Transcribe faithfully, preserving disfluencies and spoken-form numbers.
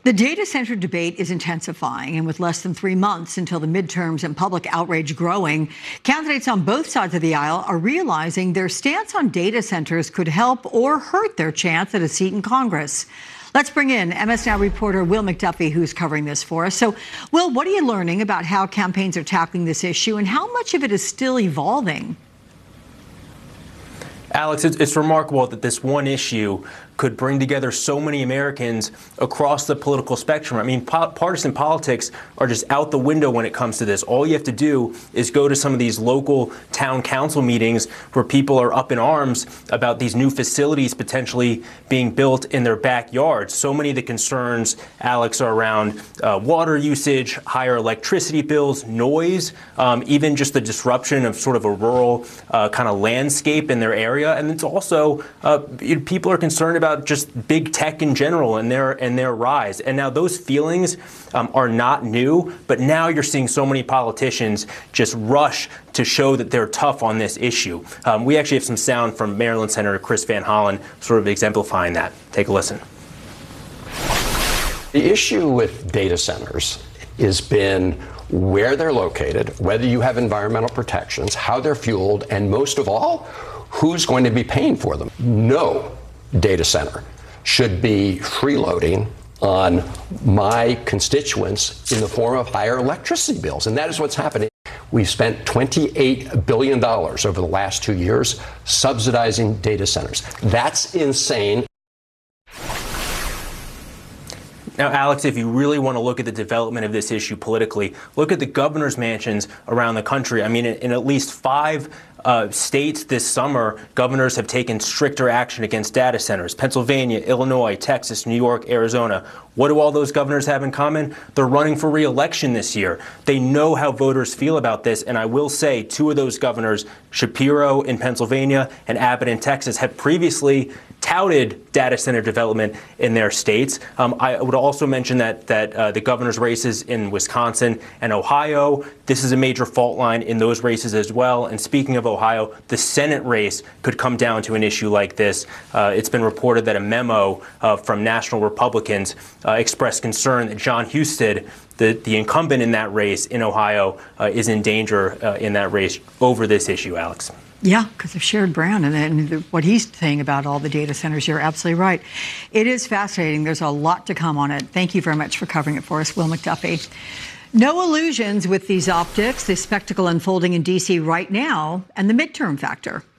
The data center debate is intensifying, and with less than three months until the midterms and public outrage growing, candidates on both sides of the aisle are realizing their stance on data centers could help or hurt their chance at a seat in Congress. Let's bring in M S Now reporter Will McDuffie, who's covering this for us. So, Will, what are you learning about how campaigns are tackling this issue, and how much of it is still evolving? Alex, it's, it's remarkable that this one issue could bring together so many Americans across the political spectrum. I mean, po- partisan politics are just out the window when it comes to this. All you have to do is go to some of these local town council meetings where people are up in arms about these new facilities potentially being built in their backyards. So many of the concerns, Alex, are around uh, water usage, higher electricity bills, noise, um, even just the disruption of sort of a rural uh, kind of landscape in their area. And it's also, uh, people are concerned about about just big tech in general and their and their rise. And now those feelings um, are not new, but now you're seeing so many politicians just rush to show that they're tough on this issue. Um, we actually have some sound from Maryland Senator Chris Van Hollen sort of exemplifying that. Take a listen. The issue with data centers has been where they're located, whether you have environmental protections, how they're fueled, and most of all, who's going to be paying for them. No data center should be freeloading on my constituents in the form of higher electricity bills. And that is what's happening. We've spent twenty-eight billion dollars over the last two years subsidizing data centers. That's insane. Now, Alex, if you really want to look at the development of this issue politically, look at the governor's mansions around the country. I mean, in, in at least five Uh, states this summer, governors have taken stricter action against data centers. Pennsylvania, Illinois, Texas, New York, Arizona. What do all those governors have in common? They're running for re-election this year. They know how voters feel about this. And I will say two of those governors, Shapiro in Pennsylvania and Abbott in Texas, have previously touted data center development in their states. Um, I would also mention that that uh, the governor's races in Wisconsin and Ohio, this is a major fault line in those races as well. And speaking of Ohio, the Senate race could come down to an issue like this. Uh, it's been reported that a memo uh, from national Republicans uh, expressed concern that John Husted, the, the incumbent in that race in Ohio, uh, is in danger uh, in that race over this issue, Alex. Yeah, because of Sherrod Brown and, and what he's saying about all the data centers. You're absolutely right. It is fascinating. There's a lot to come on it. Thank you very much for covering it for us, Will McDuffie. No illusions with these optics, the spectacle unfolding in D C right now, and the midterm factor.